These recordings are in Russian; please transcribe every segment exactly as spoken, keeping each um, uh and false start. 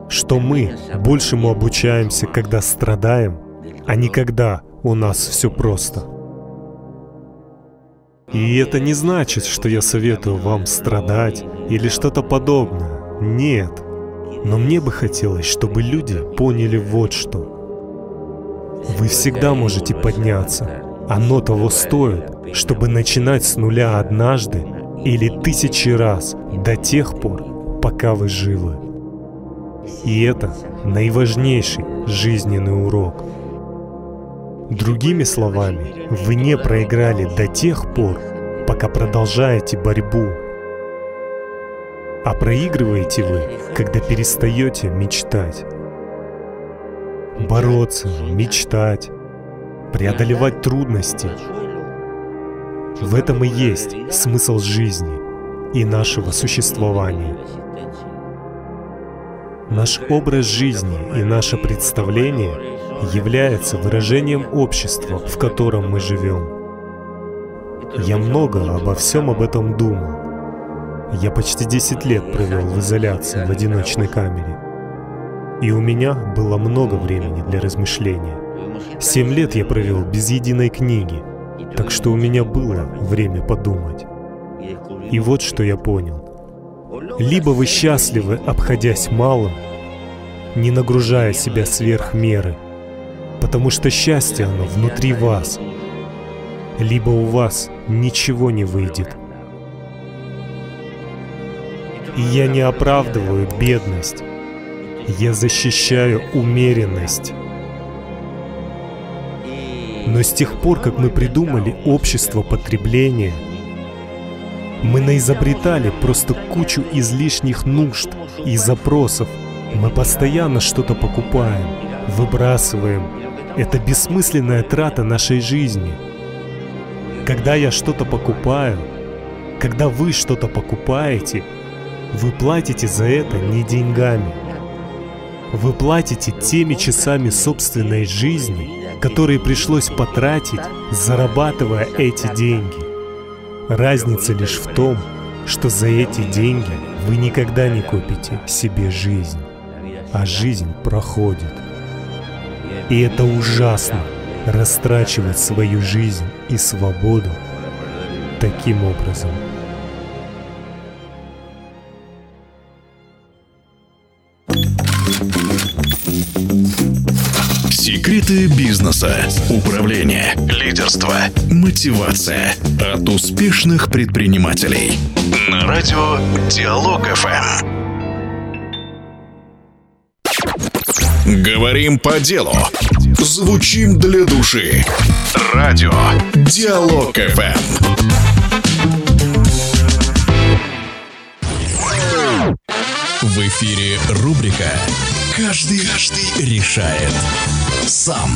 что мы большему обучаемся, когда страдаем, а не когда у нас все просто. И это не значит, что я советую вам страдать или что-то подобное. Нет. Но мне бы хотелось, чтобы люди поняли вот что. Вы всегда можете подняться. Оно того стоит, чтобы начинать с нуля однажды или тысячи раз до тех пор, пока вы живы. И это наиважнейший жизненный урок. Другими словами, вы не проиграли до тех пор, пока продолжаете борьбу. А проигрываете вы, когда перестаете мечтать. Бороться, мечтать, преодолевать трудности. В этом и есть смысл жизни и нашего существования. Наш образ жизни и наше представление является выражением общества, в котором мы живем. Я много обо всем об этом думал. Я почти десять лет провел в изоляции в одиночной камере. И у меня было много времени для размышления. Семь лет я провел без единой книги, так что у меня было время подумать. И вот что я понял. Либо вы счастливы, обходясь малым, не нагружая себя сверх меры, потому что счастье оно внутри вас, либо у вас ничего не выйдет. И я не оправдываю бедность, я защищаю умеренность. Но с тех пор, как мы придумали общество потребления, мы наизобретали просто кучу излишних нужд и запросов. Мы постоянно что-то покупаем, выбрасываем. Это бессмысленная трата нашей жизни. Когда я что-то покупаю, когда вы что-то покупаете, вы платите за это не деньгами. Вы платите теми часами собственной жизни, которые пришлось потратить, зарабатывая эти деньги. Разница лишь в том, что за эти деньги вы никогда не купите себе жизнь, а жизнь проходит. И это ужасно — растрачивать свою жизнь и свободу таким образом. Секреты бизнеса, управления, лидерства, мотивация от успешных предпринимателей. На радио Диалог эф эм. Говорим по делу. Звучим для души. Радио Диалог эф эм. В эфире рубрика «Каждый, каждый решает сам».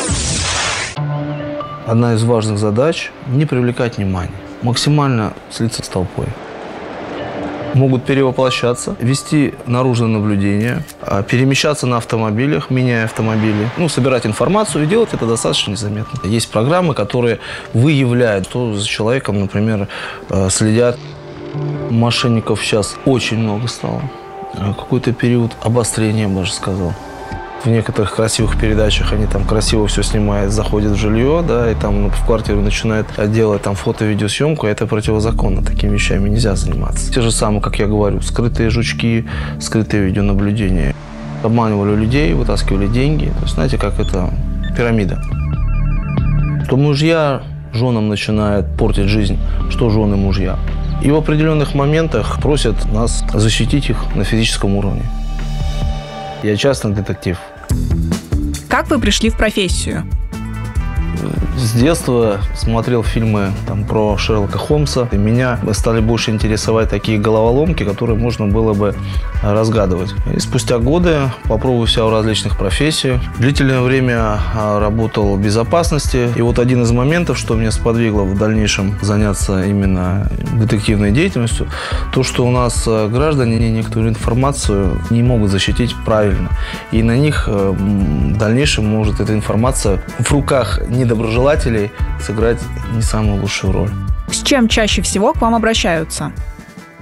Одна из важных задач – не привлекать внимание, максимально слиться с толпой. Могут перевоплощаться, вести наружное наблюдение, перемещаться на автомобилях, меняя автомобили, ну, собирать информацию и делать это достаточно незаметно. Есть программы, которые выявляют, что за человеком, например, следят. Мошенников сейчас очень много стало. Какой-то период обострения, я бы даже сказал. В некоторых красивых передачах они там красиво все снимают, заходят в жилье, да, и там в квартиру начинают делать там фото-видеосъемку, это противозаконно, такими вещами нельзя заниматься. Те же самые, как я говорю, скрытые жучки, скрытые видеонаблюдения. Обманывали людей, вытаскивали деньги. То есть, знаете, как это пирамида. То мужья женам начинают портить жизнь, что жены мужья. И в определенных моментах просят нас защитить их на физическом уровне. Я частный детектив. Как вы пришли в профессию? С детства смотрел фильмы там, про Шерлока Холмса. И меня стали больше интересовать такие головоломки, которые можно было бы разгадывать. И спустя годы попробовал себя в различных профессиях. Длительное время работал в безопасности. И вот один из моментов, что меня сподвигло в дальнейшем заняться именно детективной деятельностью, то, что у нас граждане некоторую информацию не могут защитить правильно. И на них в дальнейшем может эта информация в руках недоброжелателей сыграть не самую лучшую роль. С чем чаще всего к вам обращаются?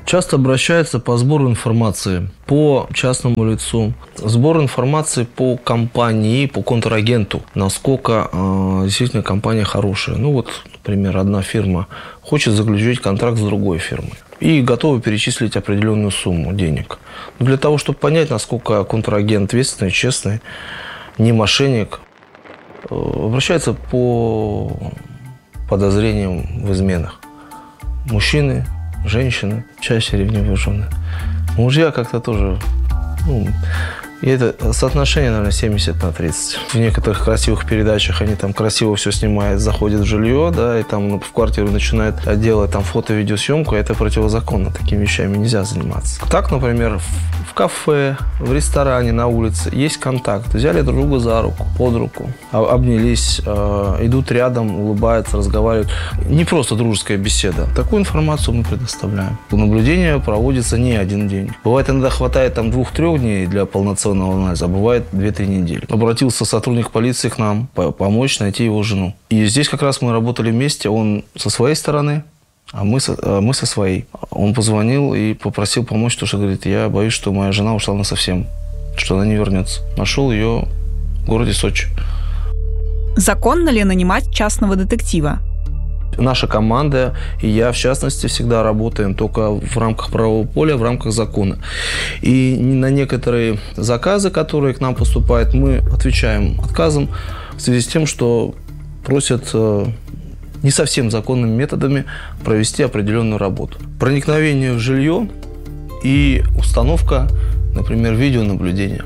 Часто обращаются по сбору информации по частному лицу, сбор информации по компании, по контрагенту, насколько э, действительно компания хорошая. Ну вот, например, одна фирма хочет заключить контракт с другой фирмой и готова перечислить определенную сумму денег. Но для того, чтобы понять, насколько контрагент ответственный, честный, не мошенник, э, обращаются по подозрениям в изменах. Мужчины, женщины, чаще ревнивые. Мужья как-то тоже, ну, и это соотношение, наверное, семьдесят на тридцать. В некоторых красивых передачах они там красиво все снимают, заходят в жилье, да, и там ну, в квартиру начинают делать там фото-видеосъемку, это противозаконно, такими вещами нельзя заниматься. Так, например, в кафе, в ресторане, на улице есть контакт, взяли друг друга за руку, под руку, обнялись, э, идут рядом, улыбаются, разговаривают. Не просто дружеская беседа. Такую информацию мы предоставляем. Наблюдение проводится не один день. Бывает, иногда хватает там двух-трех дней для полноценного анализа, а бывает две-три недели. Обратился сотрудник полиции к нам помочь найти его жену. И здесь как раз мы работали вместе, он со своей стороны, а мы со, а мы со своей. Он позвонил и попросил помочь, потому что говорит, я боюсь, что моя жена ушла насовсем, что она не вернется. Нашел ее в городе Сочи. Законно ли нанимать частного детектива? Наша команда и я, в частности, всегда работаем только в рамках правового поля, в рамках закона. И на некоторые заказы, которые к нам поступают, мы отвечаем отказом в связи с тем, что просят не совсем законными методами провести определенную работу. Проникновение в жилье и установка, например, видеонаблюдения.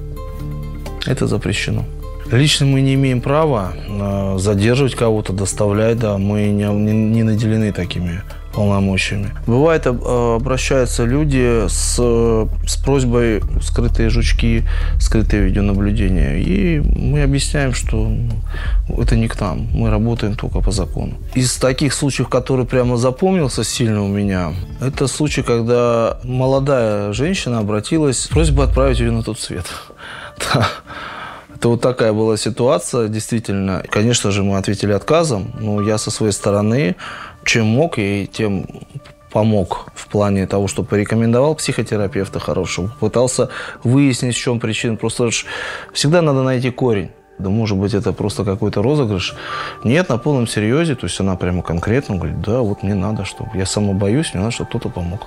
Это запрещено. Лично мы не имеем права задерживать кого-то, доставлять, да, мы не, не, не наделены такими полномочиями. Бывает, обращаются люди с, с просьбой скрытые жучки, скрытые видеонаблюдения. И мы объясняем, что это не к нам, мы работаем только по закону. Из таких случаев, который прямо запомнился сильно у меня, это случай, когда молодая женщина обратилась с просьбой отправить ее на тот свет. Да. Это вот такая была ситуация, действительно. Конечно же, мы ответили отказом, но я со своей стороны, чем мог, и тем помог в плане того, что порекомендовал психотерапевта хорошего, пытался выяснить, в чем причина. Просто всегда надо найти корень. Да, может быть, это просто какой-то розыгрыш. Нет, на полном серьезе, то есть она прямо конкретно говорит, да, вот мне надо, чтобы я сама боюсь, мне надо, чтобы кто-то помог.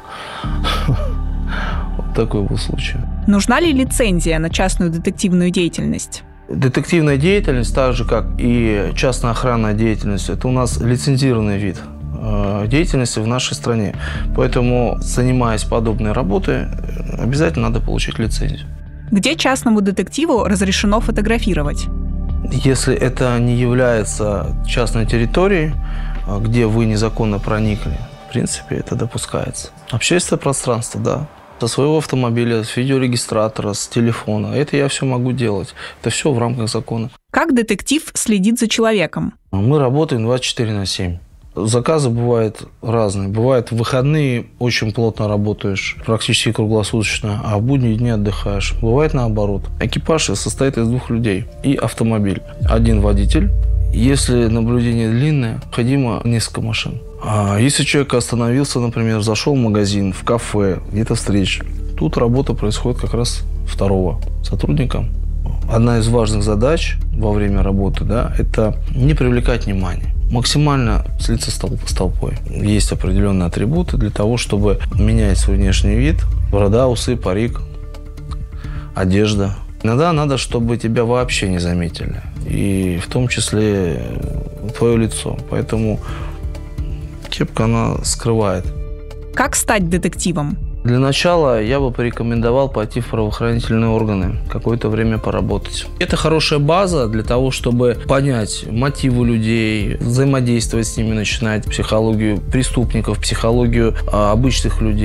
Вот такой был случай. Нужна ли лицензия на частную детективную деятельность? Детективная деятельность, так же как и частная охранная деятельность, это у нас лицензированный вид деятельности в нашей стране. Поэтому, занимаясь подобной работой, обязательно надо получить лицензию. Где частному детективу разрешено фотографировать? Если это не является частной территорией, где вы незаконно проникли, в принципе, это допускается. Общественное пространство, да. Со своего автомобиля, с видеорегистратора, с телефона. Это я все могу делать. Это все в рамках закона. Как детектив следит за человеком? Мы работаем двадцать четыре на семь. Заказы бывают разные. Бывает, в выходные очень плотно работаешь, практически круглосуточно, а в будние дни отдыхаешь. Бывает наоборот. Экипаж состоит из двух людей и автомобиль. Один водитель. Если наблюдение длинное, необходимо несколько машин. А если человек остановился, например, зашел в магазин, в кафе, где-то встреча, тут работа происходит как раз второго сотрудника. Одна из важных задач во время работы, да, это не привлекать внимание. Максимально слиться с толпой. Есть определенные атрибуты для того, чтобы менять свой внешний вид. Борода, усы, парик, одежда. Иногда надо, чтобы тебя вообще не заметили. И в том числе твое лицо. Поэтому кепка, она скрывает. Как стать детективом? Для начала я бы порекомендовал пойти в правоохранительные органы, какое-то время поработать. Это хорошая база для того, чтобы понять мотивы людей, взаимодействовать с ними, начинать психологию преступников, психологию а, обычных людей.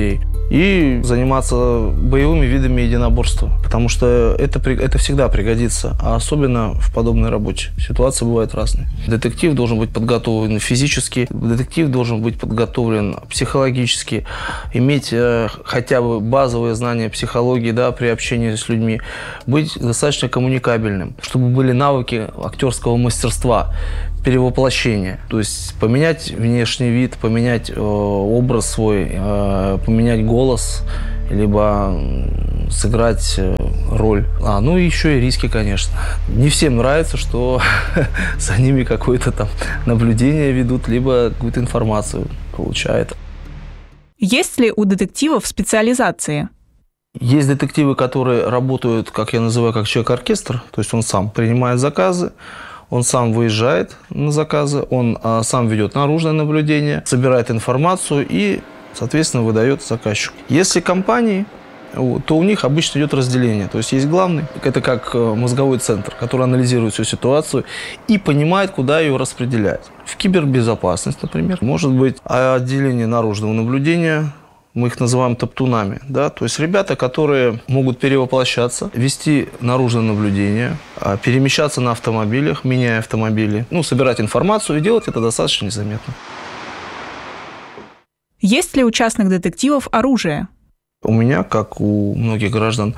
и заниматься боевыми видами единоборства, потому что это, это всегда пригодится, а особенно в подобной работе. Ситуации бывают разные. Детектив должен быть подготовлен физически, детектив должен быть подготовлен психологически, иметь э, хотя бы базовые знания психологии, да, при общении с людьми, быть достаточно коммуникабельным, чтобы были навыки актерского мастерства, перевоплощение. То есть поменять внешний вид, поменять э, образ свой, э, поменять голос, либо сыграть э, роль. А, ну и еще и риски, конечно. Не всем нравится, что за ними какое-то там наблюдение ведут, либо какую-то информацию получают. Есть ли у детективов специализации? Есть детективы, которые работают, как я называю, как человек-оркестр. То есть он сам принимает заказы, он сам выезжает на заказы, он а, сам ведет наружное наблюдение, собирает информацию и, соответственно, выдает заказчику. Если компании, то у них обычно идет разделение. То есть есть главный, это как мозговой центр, который анализирует всю ситуацию и понимает, куда ее распределять. В кибербезопасность, например, может быть отделение наружного наблюдения. Мы их называем топтунами, да, то есть ребята, которые могут перевоплощаться, вести наружное наблюдение, перемещаться на автомобилях, меняя автомобили, ну, собирать информацию и делать это достаточно незаметно. Есть ли у частных детективов оружие? У меня, как у многих граждан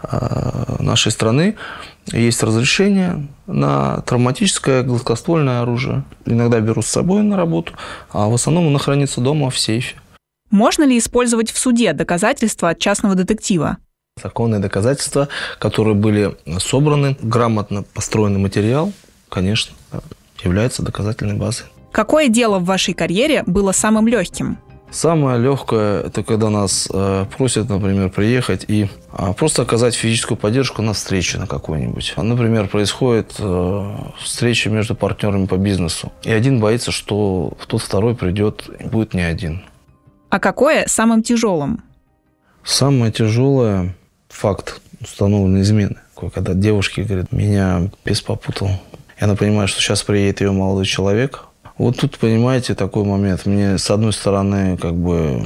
нашей страны, есть разрешение на травматическое гладкоствольное оружие. Иногда беру с собой на работу, а в основном оно хранится дома в сейфе. Можно ли использовать в суде доказательства от частного детектива? Законные доказательства, которые были собраны, грамотно построенный материал, конечно, является доказательной базой. Какое дело в вашей карьере было самым легким? Самое легкое – это когда нас э, просят, например, приехать и э, просто оказать физическую поддержку на встрече на какой-нибудь. Например, происходит э, встреча между партнерами по бизнесу, и один боится, что тот второй придет и будет не один. А какое самым тяжелым? Самое тяжелое – факт установленной измены. Когда девушке говорят, меня бес попутал. И она понимает, что сейчас приедет ее молодой человек. Вот тут, понимаете, такой момент. Мне, с одной стороны, как бы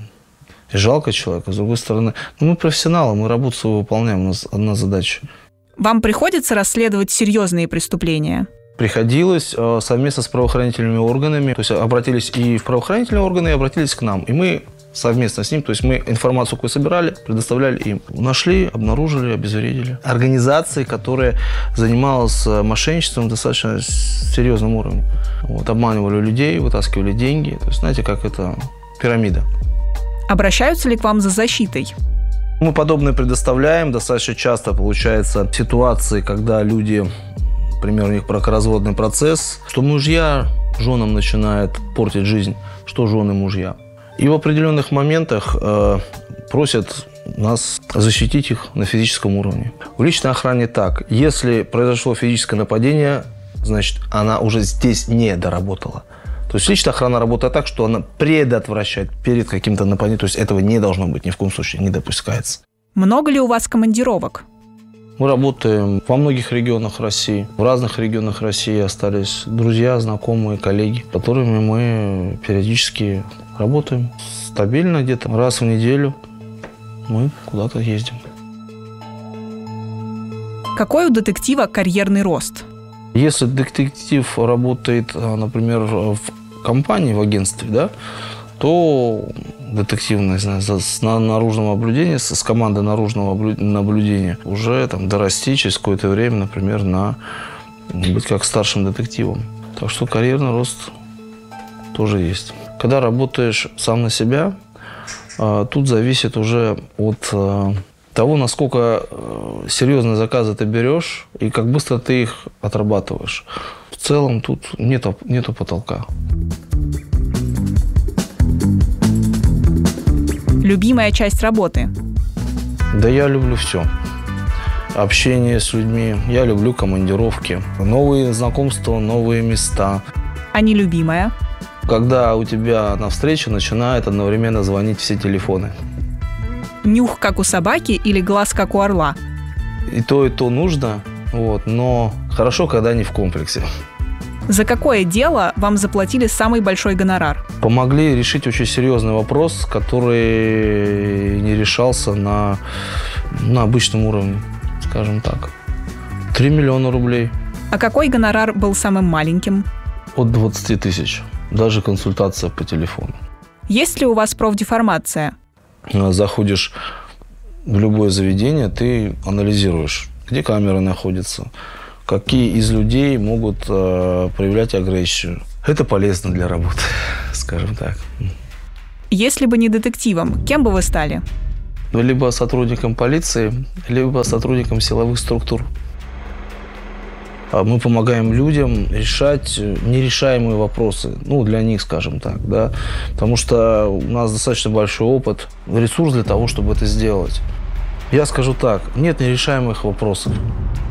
жалко человека, с другой стороны, ну, мы профессионалы, мы работу свою выполняем, у нас одна задача. Вам приходится расследовать серьезные преступления? Приходилось э, совместно с правоохранительными органами, то есть обратились и в правоохранительные органы, и обратились к нам. И мы совместно с ним, то есть мы информацию, какую собирали, предоставляли им. Нашли, обнаружили, обезвредили. Организации, которая занималась мошенничеством достаточно серьезном уровне. Вот, обманывали людей, вытаскивали деньги. То есть, знаете, как это пирамида. Обращаются ли к вам за защитой? Мы подобное предоставляем. Достаточно часто получается ситуации, когда люди, например, у них бракоразводный процесс, что мужья женам начинают портить жизнь, что жены мужья. И в определенных моментах э, просят нас защитить их на физическом уровне. В личной охране так. Если произошло физическое нападение, значит, она уже здесь не доработала. То есть личная охрана работает так, что она предотвращает перед каким-то нападением. То есть этого не должно быть, ни в коем случае не допускается. Много ли у вас командировок? Мы работаем во многих регионах России. В разных регионах России остались друзья, знакомые, коллеги, с которыми мы периодически работаем. Стабильно где-то раз в неделю мы куда-то ездим. Какой у детектива карьерный рост? Если детектив работает, например, в компании, в агентстве, да, то детективное, знаю, с наружного наблюдения, с командой наружного наблюдения уже там дорасти через какое-то время, например, на быть как старшим детективом. Так что карьерный рост тоже есть. Когда работаешь сам на себя, тут зависит уже от того, насколько серьезные заказы ты берешь и как быстро ты их отрабатываешь. В целом тут нету, нету потолка. Любимая часть работы? Да я люблю все. Общение с людьми, я люблю командировки, новые знакомства, новые места. А нелюбимая? Когда у тебя на встрече начинают одновременно звонить все телефоны. Нюх, как у собаки, или глаз, как у орла? И то, и то нужно, вот, но хорошо, когда не в комплексе. За какое дело вам заплатили самый большой гонорар? Помогли решить очень серьезный вопрос, который не решался на, на обычном уровне, скажем так. Три миллиона рублей. А какой гонорар был самым маленьким? От двадцати тысяч. Даже консультация по телефону. Есть ли у вас профдеформация? Заходишь в любое заведение, ты анализируешь, где камеры находятся, какие из людей могут э, проявлять агрессию. Это полезно для работы, скажем так. Если бы не детективом, кем бы вы стали? Либо сотрудником полиции, либо сотрудником силовых структур. Мы помогаем людям решать нерешаемые вопросы, ну, для них, скажем так, да, потому что у нас достаточно большой опыт, ресурс для того, чтобы это сделать. Я скажу так, нет нерешаемых вопросов.